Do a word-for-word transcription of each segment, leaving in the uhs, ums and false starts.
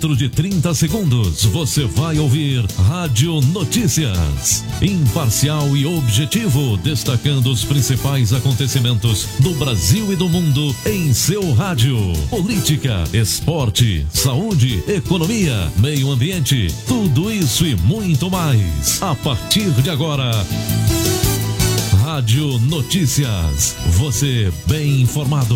Dentro de trinta segundos, você vai ouvir Rádio Notícias. Imparcial e objetivo, destacando os principais acontecimentos do Brasil e do mundo em seu rádio. Política, esporte, saúde, economia, meio ambiente, tudo isso e muito mais. A partir de agora, Rádio Notícias. Você bem informado.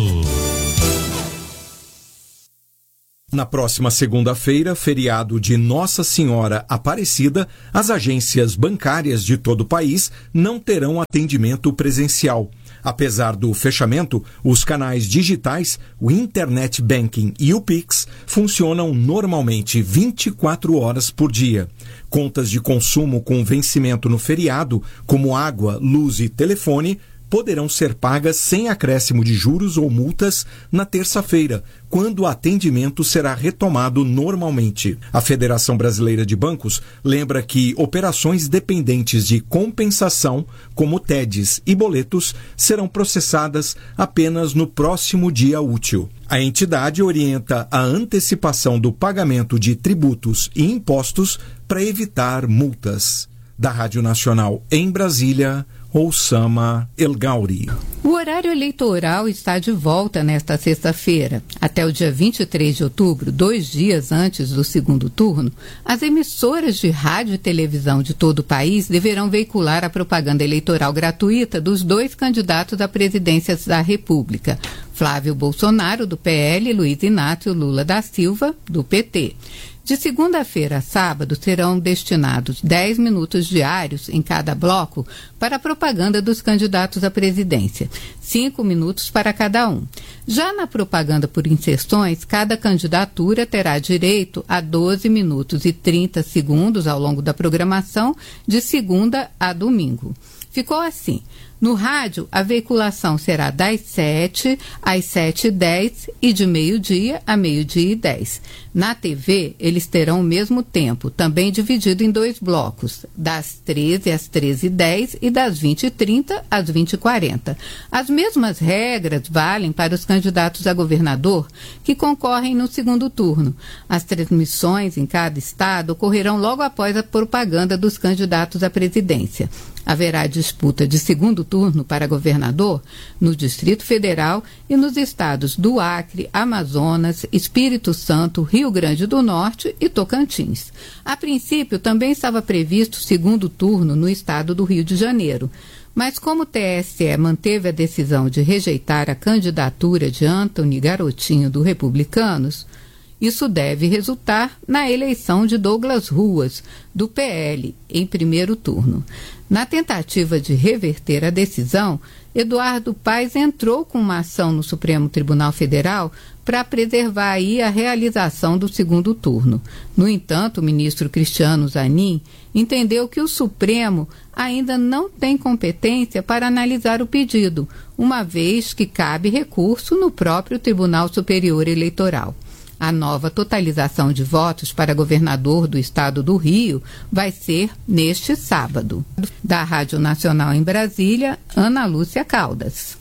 Na próxima segunda-feira, feriado de Nossa Senhora Aparecida, as agências bancárias de todo o país não terão atendimento presencial. Apesar do fechamento, os canais digitais, o Internet Banking e o Pix funcionam normalmente vinte e quatro horas por dia. Contas de consumo com vencimento no feriado, como água, luz e telefone, poderão ser pagas sem acréscimo de juros ou multas na terça-feira, quando o atendimento será retomado normalmente. A Federação Brasileira de Bancos lembra que operações dependentes de compensação, como T E Ds e boletos, serão processadas apenas no próximo dia útil. A entidade orienta a antecipação do pagamento de tributos e impostos para evitar multas. Da Rádio Nacional em Brasília, Oussama El Gauri. O horário eleitoral está de volta nesta sexta-feira. Até o dia vinte e três de outubro, dois dias antes do segundo turno, as emissoras de rádio e televisão de todo o país deverão veicular a propaganda eleitoral gratuita dos dois candidatos à presidência da República, Flávio Bolsonaro, do P L, e Luiz Inácio Lula da Silva, do P T. De segunda-feira a sábado, serão destinados dez minutos diários em cada bloco para a propaganda dos candidatos à presidência, cinco minutos para cada um. Já na propaganda por inserções, cada candidatura terá direito a doze minutos e trinta segundos ao longo da programação, de segunda a domingo. Ficou assim. No rádio, a veiculação será das sete às sete e dez e de meio-dia a meio-dia e dez. Na T V, eles terão o mesmo tempo, também dividido em dois blocos, das treze às treze e dez e das vinte e trinta às vinte e quarenta. As mesmas regras valem para os candidatos a governador que concorrem no segundo turno. As transmissões em cada estado ocorrerão logo após a propaganda dos candidatos à presidência. Haverá disputa de segundo turno para governador no Distrito Federal e nos estados do Acre, Amazonas, Espírito Santo, Rio Grande do Norte e Tocantins. A princípio, também estava previsto segundo turno no estado do Rio de Janeiro. Mas como o T S E manteve a decisão de rejeitar a candidatura de Antony Garotinho do Republicanos, isso deve resultar na eleição de Douglas Ruas, do P L, em primeiro turno. Na tentativa de reverter a decisão, Eduardo Paes entrou com uma ação no Supremo Tribunal Federal para preservar aí a realização do segundo turno. No entanto, o ministro Cristiano Zanin entendeu que o Supremo ainda não tem competência para analisar o pedido, uma vez que cabe recurso no próprio Tribunal Superior Eleitoral. A nova totalização de votos para governador do estado do Rio vai ser neste sábado. Da Rádio Nacional em Brasília, Ana Lúcia Caldas.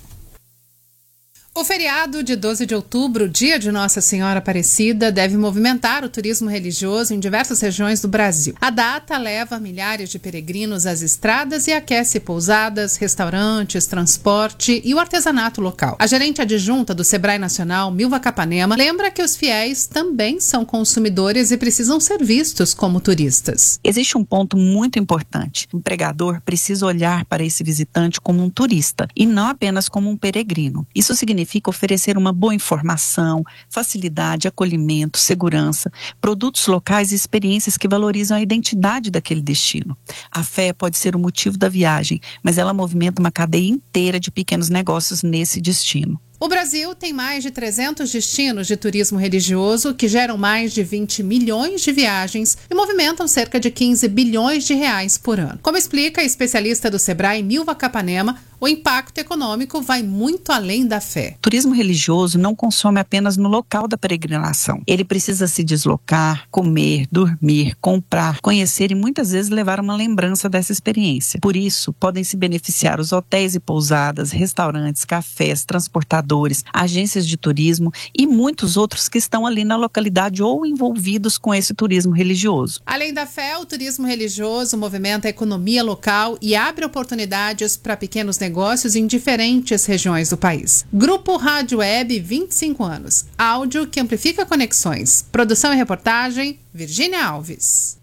O feriado de doze de outubro, dia de Nossa Senhora Aparecida, deve movimentar o turismo religioso em diversas regiões do Brasil. A data leva milhares de peregrinos às estradas e aquece pousadas, restaurantes, transporte e o artesanato local. A gerente adjunta do Sebrae Nacional, Milva Capanema, lembra que os fiéis também são consumidores e precisam ser vistos como turistas. Existe um ponto muito importante. O empregador precisa olhar para esse visitante como um turista e não apenas como um peregrino. Isso significa Significa oferecer uma boa informação, facilidade, acolhimento, segurança, produtos locais e experiências que valorizam a identidade daquele destino. A fé pode ser o motivo da viagem, mas ela movimenta uma cadeia inteira de pequenos negócios nesse destino. O Brasil tem mais de trezentos destinos de turismo religioso que geram mais de vinte milhões de viagens e movimentam cerca de quinze bilhões de reais por ano. Como explica a especialista do Sebrae, Milva Capanema, O impacto econômico vai muito além da fé. O turismo religioso não consome apenas no local da peregrinação. Ele precisa se deslocar, comer, dormir, comprar, conhecer e muitas vezes levar uma lembrança dessa experiência. Por isso, podem se beneficiar os hotéis e pousadas, restaurantes, cafés, transportadores, agências de turismo e muitos outros que estão ali na localidade ou envolvidos com esse turismo religioso. Além da fé, o turismo religioso movimenta a economia local e abre oportunidades para pequenos negócios em diferentes regiões do país. Grupo Rádio Web, vinte e cinco anos. Áudio que amplifica conexões. Produção e reportagem, Virgínia Alves.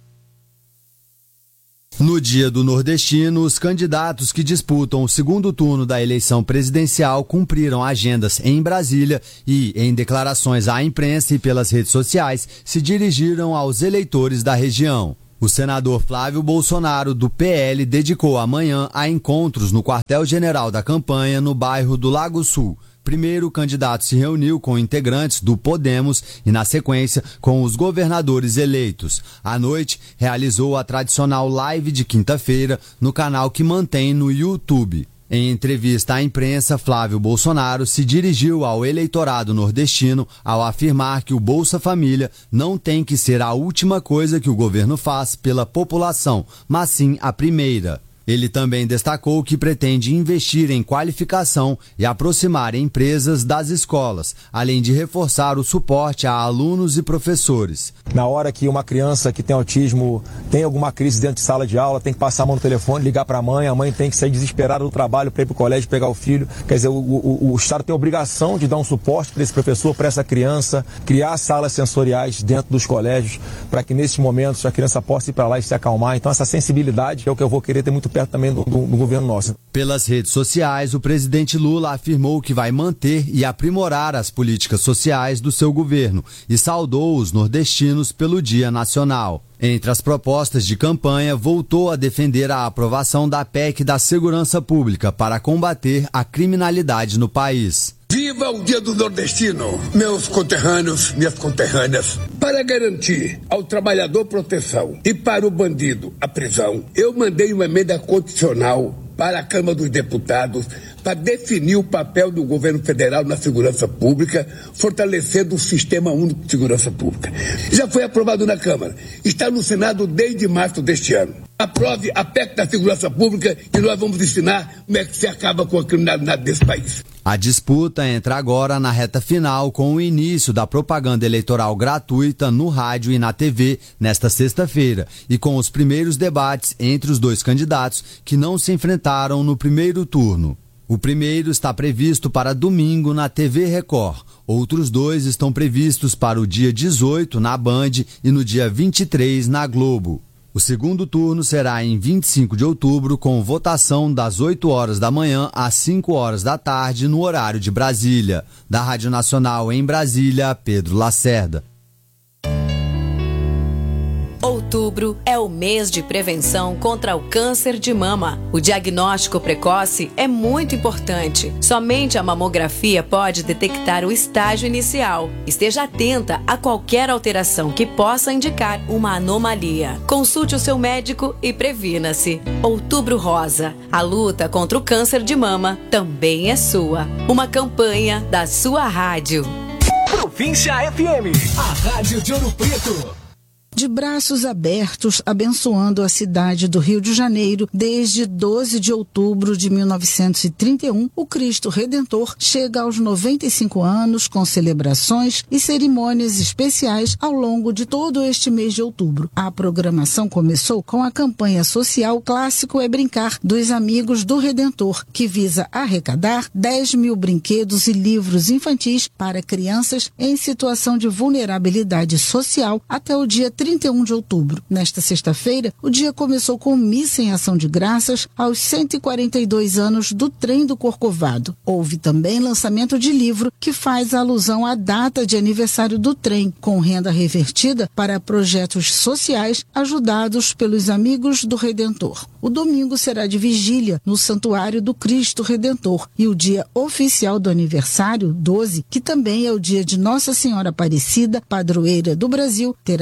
No Dia do Nordestino, os candidatos que disputam o segundo turno da eleição presidencial cumpriram agendas em Brasília e, em declarações à imprensa e pelas redes sociais, se dirigiram aos eleitores da região. O senador Flávio Bolsonaro, do P L, dedicou a manhã a encontros no quartel-general da campanha no bairro do Lago Sul. Primeiro, o candidato se reuniu com integrantes do Podemos e, na sequência, com os governadores eleitos. À noite, realizou a tradicional live de quinta-feira no canal que mantém no YouTube. Em entrevista à imprensa, Flávio Bolsonaro se dirigiu ao eleitorado nordestino ao afirmar que o Bolsa Família não tem que ser a última coisa que o governo faz pela população, mas sim a primeira. Ele também destacou que pretende investir em qualificação e aproximar empresas das escolas, além de reforçar o suporte a alunos e professores. Na hora que uma criança que tem autismo tem alguma crise dentro de sala de aula, tem que passar a mão no telefone, ligar para a mãe, a mãe tem que sair desesperada do trabalho para ir para o colégio pegar o filho. Quer dizer, o, o, o Estado tem a obrigação de dar um suporte para esse professor, para essa criança, criar salas sensoriais dentro dos colégios, para que nesses momentos a criança possa ir para lá e se acalmar. Então essa sensibilidade é o que eu vou querer ter muito perto também do, do, do governo nosso. Pelas redes sociais, o presidente Lula afirmou que vai manter e aprimorar as políticas sociais do seu governo e saudou os nordestinos pelo Dia Nacional. Entre as propostas de campanha, voltou a defender a aprovação da P E C da Segurança Pública para combater a criminalidade no país. Viva o Dia do Nordestino, meus conterrâneos, minhas conterrâneas. Para garantir ao trabalhador proteção e para o bandido a prisão, eu mandei uma emenda constitucional para a Câmara dos Deputados para definir o papel do governo federal na segurança pública, fortalecendo o Sistema Único de Segurança Pública. Já foi aprovado na Câmara, está no Senado desde março deste ano. Aprove a P E C da Segurança Pública e nós vamos ensinar como é que se acaba com a criminalidade desse país. A disputa entra agora na reta final com o início da propaganda eleitoral gratuita no rádio e na T V nesta sexta-feira e com os primeiros debates entre os dois candidatos que não se enfrentaram no primeiro turno. O primeiro está previsto para domingo na T V Record. Outros dois estão previstos para o dia dezoito na Band e no dia vinte e três na Globo. O segundo turno será em vinte e cinco de outubro, com votação das oito horas da manhã às cinco horas da tarde, no horário de Brasília. Da Rádio Nacional em Brasília, Pedro Lacerda. Outubro é o mês de prevenção contra o câncer de mama. O diagnóstico precoce é muito importante. Somente a mamografia pode detectar o estágio inicial. Esteja atenta a qualquer alteração que possa indicar uma anomalia. Consulte o seu médico e previna-se. Outubro Rosa. A luta contra o câncer de mama também é sua. Uma campanha da sua rádio. Província F M, a rádio de Ouro Preto. De braços abertos, abençoando a cidade do Rio de Janeiro, desde doze de outubro de mil novecentos e trinta e um, o Cristo Redentor chega aos noventa e cinco anos com celebrações e cerimônias especiais ao longo de todo este mês de outubro. A programação começou com a campanha social Clássico é Brincar dos Amigos do Redentor, que visa arrecadar dez mil brinquedos e livros infantis para crianças em situação de vulnerabilidade social até o dia trinta e um de outubro. Nesta sexta-feira, o dia começou com missa em ação de graças aos cento e quarenta e dois anos do Trem do Corcovado. Houve também lançamento de livro que faz alusão à data de aniversário do trem, com renda revertida para projetos sociais ajudados pelos Amigos do Redentor. O domingo será de vigília no Santuário do Cristo Redentor e o dia oficial do aniversário, doze, que também é o dia de Nossa Senhora Aparecida, padroeira do Brasil, terá missas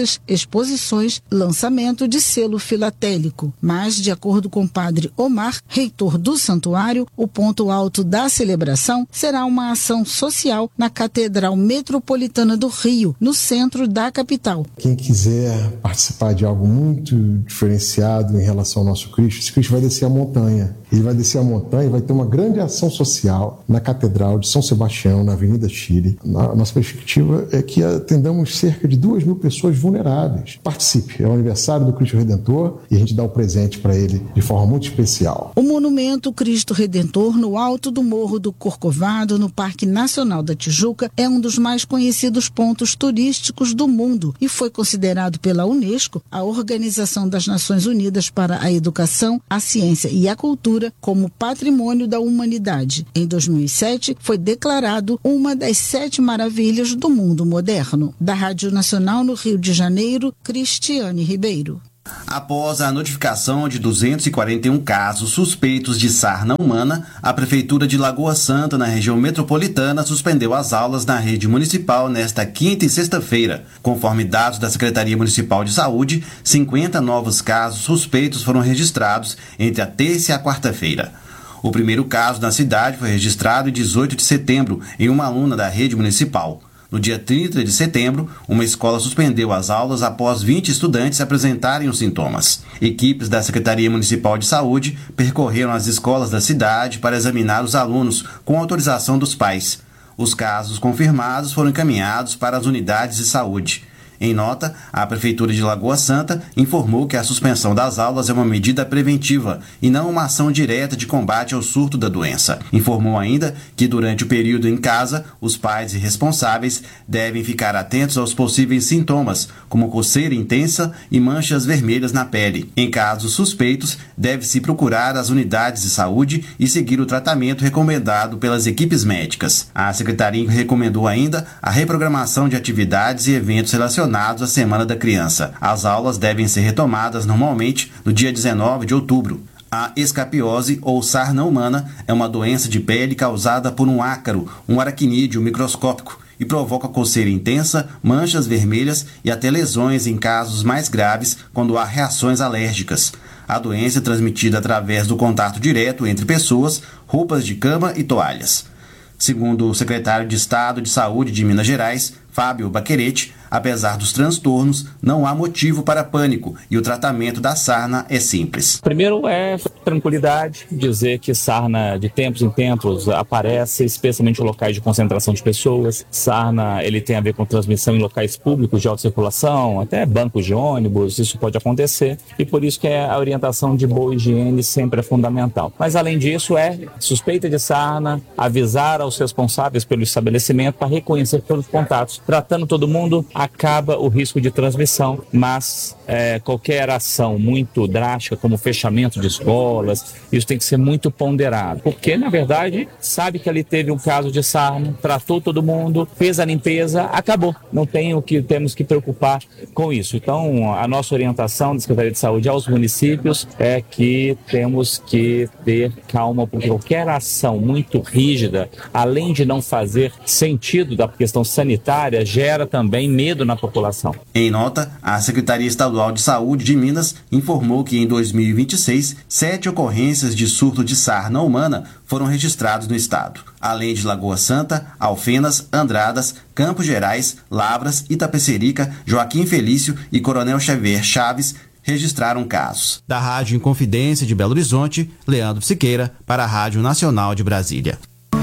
festas, exposições, lançamento de selo filatélico. Mas, de acordo com o padre Omar, reitor do santuário, o ponto alto da celebração será uma ação social na Catedral Metropolitana do Rio, no centro da capital. Quem quiser participar de algo muito diferenciado em relação ao nosso Cristo, esse Cristo vai descer a montanha. Ele vai descer a montanha e vai ter uma grande ação social na Catedral de São Sebastião, na Avenida Chile. A nossa perspectiva é que atendamos cerca de duas mil pessoas vulneráveis. Participe, é o aniversário do Cristo Redentor e a gente dá um presente para ele de forma muito especial. O monumento Cristo Redentor, no alto do Morro do Corcovado, no Parque Nacional da Tijuca, é um dos mais conhecidos pontos turísticos do mundo e foi considerado pela Unesco, a Organização das Nações Unidas para a Educação, a Ciência e a Cultura, como Patrimônio da Humanidade. Em dois mil e sete, foi declarado uma das sete maravilhas do mundo moderno. Da Rádio Nacional no Rio de Janeiro, Cristiane Ribeiro. Após a notificação de duzentos e quarenta e um casos suspeitos de sarna humana, a Prefeitura de Lagoa Santa, na região metropolitana, suspendeu as aulas na rede municipal nesta quinta e sexta-feira. Conforme dados da Secretaria Municipal de Saúde, cinquenta novos casos suspeitos foram registrados entre a terça e a quarta-feira. O primeiro caso na cidade foi registrado em dezoito de setembro, em uma aluna da rede municipal. No dia trinta de setembro, uma escola suspendeu as aulas após vinte estudantes apresentarem os sintomas. Equipes da Secretaria Municipal de Saúde percorreram as escolas da cidade para examinar os alunos com autorização dos pais. Os casos confirmados foram encaminhados para as unidades de saúde. Em nota, a Prefeitura de Lagoa Santa informou que a suspensão das aulas é uma medida preventiva e não uma ação direta de combate ao surto da doença. Informou ainda que durante o período em casa, os pais e responsáveis devem ficar atentos aos possíveis sintomas, como coceira intensa e manchas vermelhas na pele. Em casos suspeitos, deve-se procurar as unidades de saúde e seguir o tratamento recomendado pelas equipes médicas. A Secretaria recomendou ainda a reprogramação de atividades e eventos relacionados à Semana da Criança. As aulas devem ser retomadas normalmente no dia dezenove de outubro. A escapiose ou sarna humana é uma doença de pele causada por um ácaro, um aracnídeo microscópico, e provoca coceira intensa, manchas vermelhas e até lesões em casos mais graves quando há reações alérgicas. A doença é transmitida através do contato direto entre pessoas, roupas de cama e toalhas. Segundo o secretário de Estado de Saúde de Minas Gerais, Fábio Baquerete, apesar dos transtornos, não há motivo para pânico e o tratamento da sarna é simples. Primeiro é tranquilidade, dizer que sarna de tempos em tempos aparece, especialmente em locais de concentração de pessoas. Sarna ele tem a ver com transmissão em locais públicos de alta circulação, até bancos de ônibus, isso pode acontecer. E por isso que a orientação de boa higiene sempre é fundamental. Mas além disso é suspeita de sarna, avisar aos responsáveis pelo estabelecimento para reconhecer todos os contatos. Tratando todo mundo, acaba o risco de transmissão, mas é, qualquer ação muito drástica, como fechamento de escolas, isso tem que ser muito ponderado, porque na verdade sabe que ali teve um caso de sarna, tratou todo mundo, fez a limpeza, acabou, não tem o que temos que preocupar com isso. Então a nossa orientação da Secretaria de Saúde aos municípios é que temos que ter calma, porque qualquer ação muito rígida, além de não fazer sentido da questão sanitária, gera também medo na população. Em nota, a Secretaria Estadual de Saúde de Minas informou que em dois mil e vinte e seis, sete ocorrências de surto de sarna humana foram registrados no estado. Além de Lagoa Santa, Alfenas, Andradas, Campos Gerais, Lavras, Itapecerica, Joaquim Felício e Coronel Xavier Chaves registraram casos. Da Rádio Inconfidência de Belo Horizonte, Leandro Siqueira, para a Rádio Nacional de Brasília.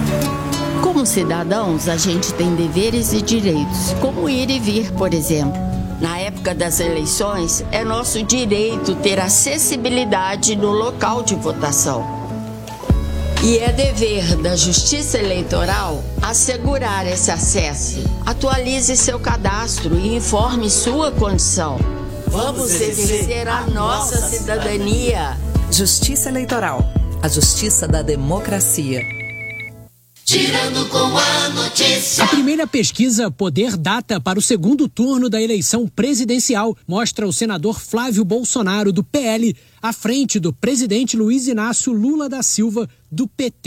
Como cidadãos, a gente tem deveres e direitos, como ir e vir, por exemplo. Na época das eleições, é nosso direito ter acessibilidade no local de votação. E é dever da Justiça Eleitoral assegurar esse acesso. Atualize seu cadastro e informe sua condição. Vamos exercer a nossa cidadania. Justiça Eleitoral, a justiça da democracia. Girando com a notícia. A primeira pesquisa Poder Data para o segundo turno da eleição presidencial mostra o senador Flávio Bolsonaro, do P L, à frente do presidente Luiz Inácio Lula da Silva, do P T.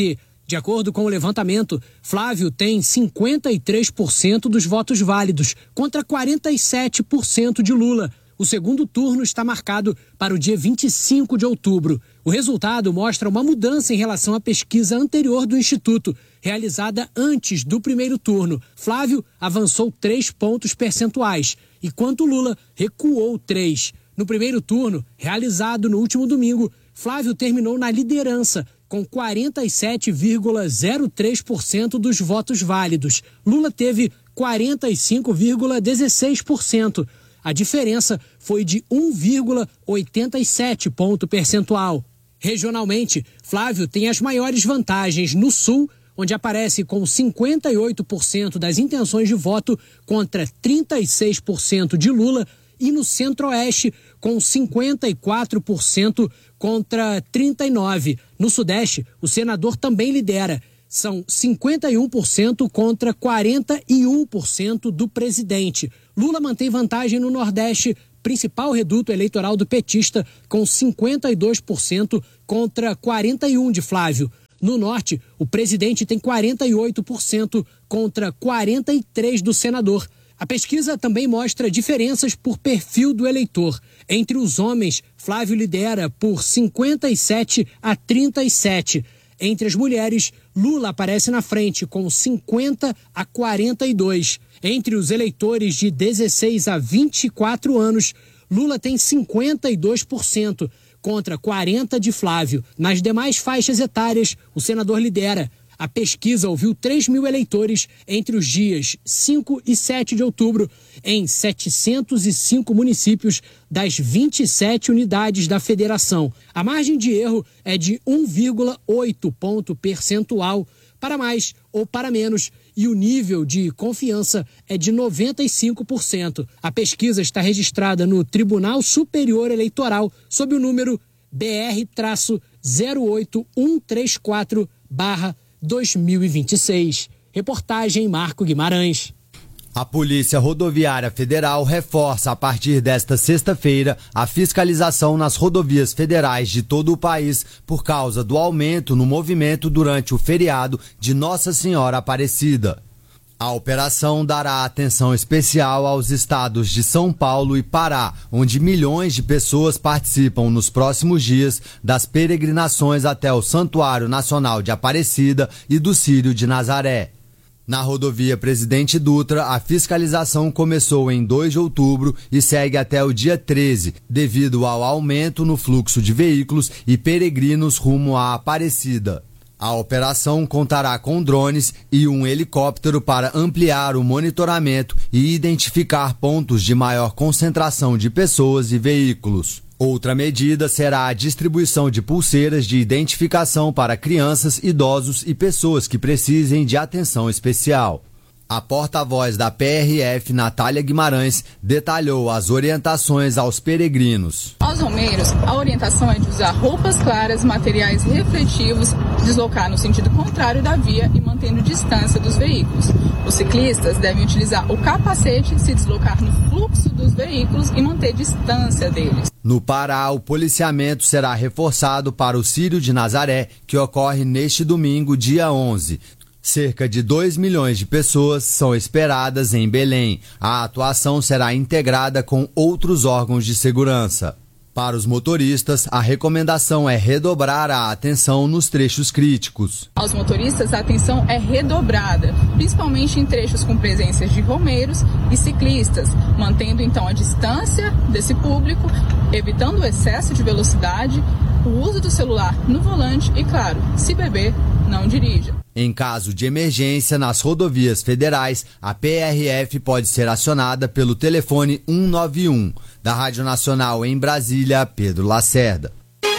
De acordo com o levantamento, Flávio tem cinquenta e três por cento dos votos válidos, contra quarenta e sete por cento de Lula. O segundo turno está marcado para o dia vinte e cinco de outubro. O resultado mostra uma mudança em relação à pesquisa anterior do Instituto, realizada antes do primeiro turno. Flávio avançou três pontos percentuais, enquanto Lula recuou três. No primeiro turno, realizado no último domingo, Flávio terminou na liderança, com quarenta e sete vírgula zero três por cento dos votos válidos. Lula teve quarenta e cinco vírgula dezesseis por cento. A diferença foi de um vírgula oitenta e sete ponto percentual. Regionalmente, Flávio tem as maiores vantagens no Sul, onde aparece com cinquenta e oito por cento das intenções de voto contra trinta e seis por cento de Lula, e no Centro-Oeste com cinquenta e quatro por cento contra trinta e nove por cento. No Sudeste, o senador também lidera. São cinquenta e um por cento contra quarenta e um por cento do presidente. Lula mantém vantagem no Nordeste, principal reduto eleitoral do petista, com cinquenta e dois por cento contra quarenta e um por cento de Flávio. No Norte, o presidente tem quarenta e oito por cento contra quarenta e três por cento do senador. A pesquisa também mostra diferenças por perfil do eleitor. Entre os homens, Flávio lidera por cinquenta e sete a trinta e sete. Entre as mulheres, Lula aparece na frente com cinquenta a quarenta e dois. Entre os eleitores de dezesseis a vinte e quatro anos, Lula tem cinquenta e dois por cento contra quarenta por cento de Flávio. Nas demais faixas etárias, o senador lidera. A pesquisa ouviu três mil eleitores entre os dias cinco e sete de outubro em setecentos e cinco municípios das vinte e sete unidades da federação. A margem de erro é de um vírgula oito ponto percentual para mais ou para menos e o nível de confiança é de noventa e cinco por cento. A pesquisa está registrada no Tribunal Superior Eleitoral sob o número B R zero oito um três quatro barra dois mil e vinte e seis. Reportagem Marco Guimarães. A Polícia Rodoviária Federal reforça a partir desta sexta-feira a fiscalização nas rodovias federais de todo o país por causa do aumento no movimento durante o feriado de Nossa Senhora Aparecida. A operação dará atenção especial aos estados de São Paulo e Pará, onde milhões de pessoas participam nos próximos dias das peregrinações até o Santuário Nacional de Aparecida e do Círio de Nazaré. Na rodovia Presidente Dutra, a fiscalização começou em dois de outubro e segue até o dia treze, devido ao aumento no fluxo de veículos e peregrinos rumo à Aparecida. A operação contará com drones e um helicóptero para ampliar o monitoramento e identificar pontos de maior concentração de pessoas e veículos. Outra medida será a distribuição de pulseiras de identificação para crianças, idosos e pessoas que precisem de atenção especial. A porta-voz da P R F, Natália Guimarães, detalhou as orientações aos peregrinos. Aos romeiros, a orientação é de usar roupas claras, materiais refletivos, deslocar no sentido contrário da via e mantendo distância dos veículos. Os ciclistas devem utilizar o capacete, se deslocar no fluxo dos veículos e manter distância deles. No Pará, o policiamento será reforçado para o Círio de Nazaré, que ocorre neste domingo, dia onze. Cerca de dois milhões de pessoas são esperadas em Belém. A atuação será integrada com outros órgãos de segurança. Para os motoristas, a recomendação é redobrar a atenção nos trechos críticos. Aos motoristas, a atenção é redobrada, principalmente em trechos com presença de romeiros e ciclistas, mantendo então a distância desse público, evitando o excesso de velocidade, o uso do celular no volante e, claro, se beber, não dirija. Em caso de emergência nas rodovias federais, a P R F pode ser acionada pelo telefone um nove um. Da Rádio Nacional em Brasília, Pedro Lacerda.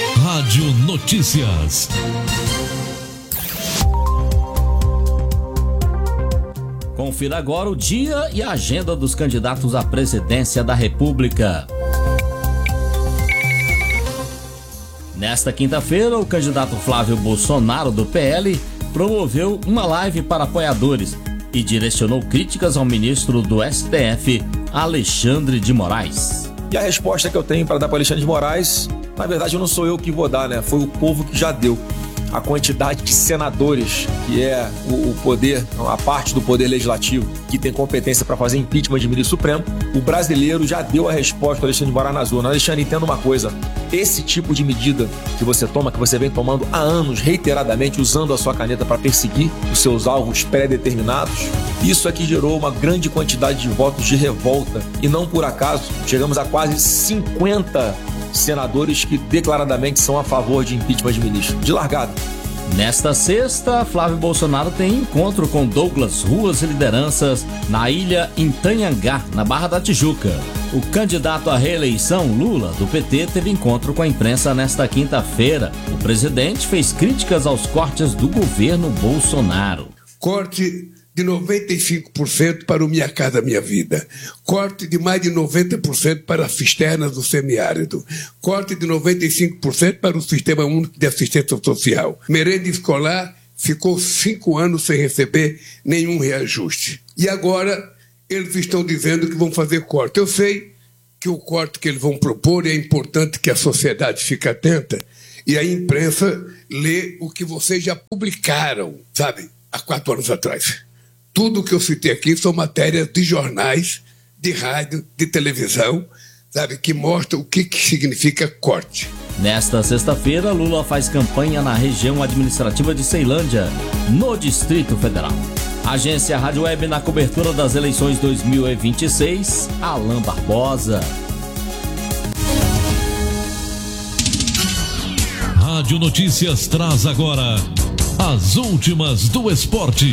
Rádio Notícias. Confira agora o dia e a agenda dos candidatos à presidência da República. Nesta quinta-feira, o candidato Flávio Bolsonaro, do P L, promoveu uma live para apoiadores e direcionou críticas ao ministro do S T F, Alexandre de Moraes. E a resposta que eu tenho para dar para Alexandre de Moraes, na verdade não sou eu que vou dar, né? Foi o povo que já deu. a quantidade de senadores, que é o, o poder, a parte do poder legislativo que tem competência para fazer impeachment de ministro supremo, o brasileiro já deu a resposta ao Alexandre de Moraes na zona. Alexandre, entenda uma coisa, esse tipo de medida que você toma, que você vem tomando há anos, reiteradamente, usando a sua caneta para perseguir os seus alvos pré-determinados, isso aqui gerou uma grande quantidade de votos de revolta. E não por acaso, chegamos a quase cinquenta senadores que declaradamente são a favor de impeachment de ministro. De largada. Nesta sexta, Flávio Bolsonaro tem encontro com Douglas Ruas e lideranças na ilha Itanhangá, na Barra da Tijuca. O candidato à reeleição, Lula, do P T, teve encontro com a imprensa nesta quinta-feira. O presidente fez críticas aos cortes do governo Bolsonaro. Corte de noventa e cinco por cento para o Minha Casa Minha Vida, corte de mais de noventa por cento para as cisternas do semiárido, corte de noventa e cinco por cento para o Sistema Único de Assistência Social. Merenda escolar ficou cinco anos sem receber nenhum reajuste. E agora eles estão dizendo que vão fazer corte. Eu sei que o corte que eles vão propor é importante que a sociedade fique atenta e a imprensa lê o que vocês já publicaram, sabe, há quatro anos atrás. Tudo que eu citei aqui são matérias de jornais, de rádio, de televisão, sabe, que mostram o que, que significa corte. Nesta sexta-feira, Lula faz campanha na região administrativa de Ceilândia, no Distrito Federal. Agência Rádio Web na cobertura das eleições dois mil e vinte e seis, Alain Barbosa. Rádio Notícias traz agora as últimas do esporte.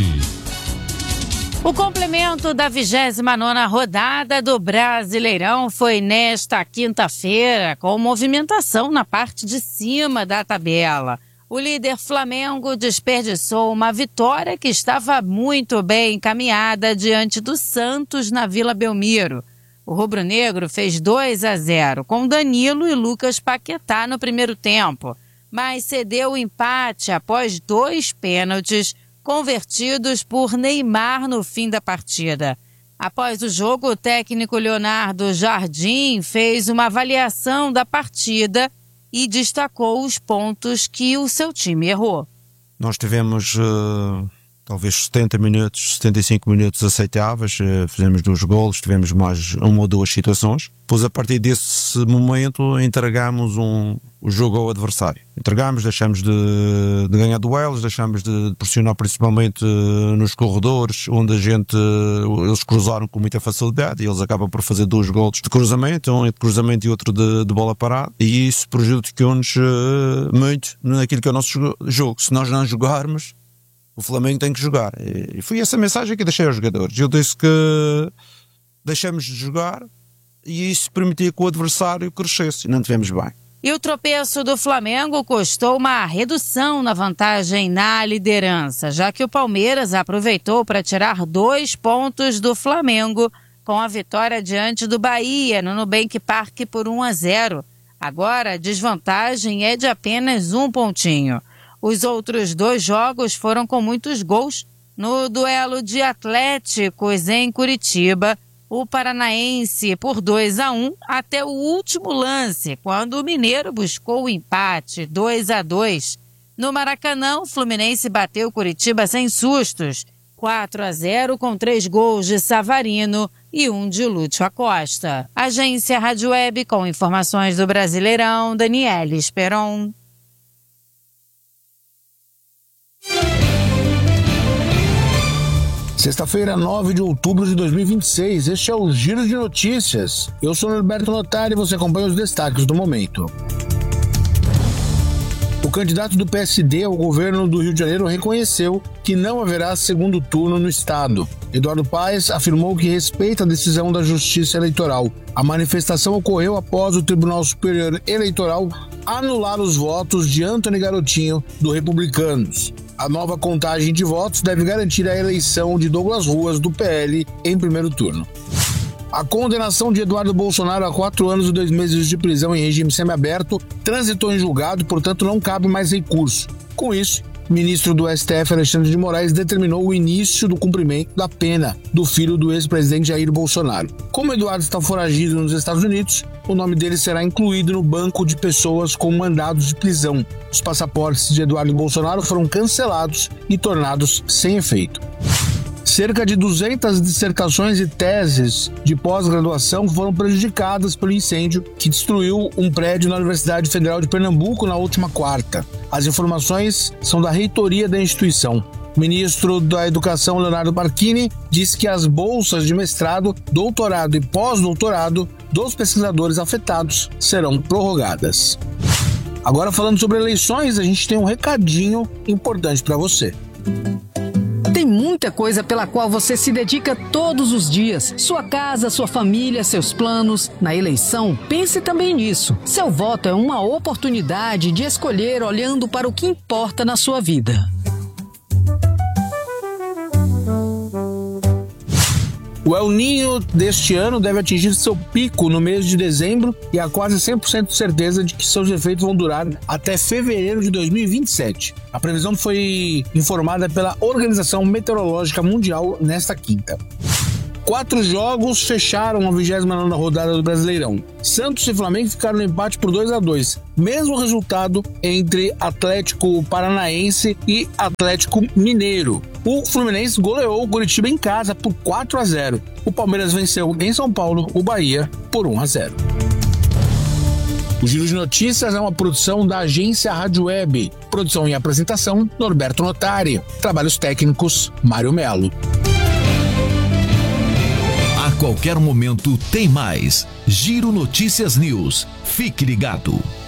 O complemento da vigésima nona rodada do Brasileirão foi nesta quinta-feira, com movimentação na parte de cima da tabela. O líder Flamengo desperdiçou uma vitória que estava muito bem encaminhada diante do Santos na Vila Belmiro. O rubro-negro fez dois a zero, com Danilo e Lucas Paquetá no primeiro tempo, mas cedeu o empate após dois pênaltis convertidos por Neymar no fim da partida. Após o jogo, o técnico Leonardo Jardim fez uma avaliação da partida e destacou os pontos que o seu time errou. Nós tivemos uh, talvez setenta minutos, setenta e cinco minutos aceitáveis, uh, fizemos dois golos, tivemos mais uma ou duas situações. Depois, a partir desse momento, entregamos um, o jogo ao adversário. Entregamos, deixamos de, de ganhar duelos, deixamos de pressionar principalmente uh, nos corredores, onde a gente, uh, eles cruzaram com muita facilidade e eles acabam por fazer dois golos de cruzamento, um de cruzamento e outro de, de bola parada, e isso prejudicou-nos uh, muito naquilo que é o nosso jogo. Se nós não jogarmos, o Flamengo tem que jogar. E foi essa mensagem que deixei aos jogadores. Eu disse que deixamos de jogar e isso permitia que o adversário crescesse e não tivemos bem. E o tropeço do Flamengo custou uma redução na vantagem na liderança, já que o Palmeiras aproveitou para tirar dois pontos do Flamengo com a vitória diante do Bahia no Nubank Park por um a zero. Agora a desvantagem é de apenas um pontinho. Os outros dois jogos foram com muitos gols. No duelo de Atléticos em Curitiba, o Paranaense por dois a um até o último lance, quando o Mineiro buscou o empate dois a dois. No Maracanã, o Fluminense bateu Curitiba sem sustos, quatro a zero, com três gols de Savarino e um de Lúcio Acosta. Agência Rádio Web com informações do Brasileirão, Daniele Esperon. Sexta-feira, nove de outubro de dois mil e vinte e seis, este é o Giro de Notícias. Eu sou Norberto Notari e você acompanha os destaques do momento. O candidato do P S D ao governo do Rio de Janeiro reconheceu que não haverá segundo turno no estado. Eduardo Paes afirmou que respeita a decisão da Justiça Eleitoral. A manifestação ocorreu após o Tribunal Superior Eleitoral anular os votos de Antony Garotinho, do Republicanos. A nova contagem de votos deve garantir a eleição de Douglas Ruas, do P L, em primeiro turno. A condenação de Eduardo Bolsonaro a quatro anos e dois meses de prisão em regime semiaberto transitou em julgado e, portanto, não cabe mais recurso. Com isso, o ministro do S T F, Alexandre de Moraes, determinou o início do cumprimento da pena do filho do ex-presidente Jair Bolsonaro. Como Eduardo está foragido nos Estados Unidos, o nome dele será incluído no banco de pessoas com mandados de prisão. Os passaportes de Eduardo Bolsonaro foram cancelados e tornados sem efeito. Cerca de duzentas dissertações e teses de pós-graduação foram prejudicadas pelo incêndio que destruiu um prédio na Universidade Federal de Pernambuco na última quarta. As informações são da reitoria da instituição. O ministro da Educação, Leonardo Barquini, disse que as bolsas de mestrado, doutorado e pós-doutorado dos pesquisadores afetados serão prorrogadas. Agora, falando sobre eleições, a gente tem um recadinho importante para você. Tem muita coisa pela qual você se dedica todos os dias. Sua casa, sua família, seus planos. Na eleição, pense também nisso. Seu voto é uma oportunidade de escolher olhando para o que importa na sua vida. O El Niño deste ano deve atingir seu pico no mês de dezembro e há quase cem por cento de certeza de que seus efeitos vão durar até fevereiro de dois mil e vinte e sete. A previsão foi informada pela Organização Meteorológica Mundial nesta quinta. Quatro jogos fecharam a vigésima nona rodada do Brasileirão. Santos e Flamengo ficaram no empate por dois a dois. Mesmo resultado entre Atlético Paranaense e Atlético Mineiro. O Fluminense goleou o Curitiba em casa por quatro a zero. O Palmeiras venceu em São Paulo o Bahia por um a zero. O Giro de Notícias é uma produção da agência Rádio Web. Produção e apresentação, Norberto Notari. Trabalhos técnicos, Mário Melo. A qualquer momento tem mais. Giro Notícias News. Fique ligado.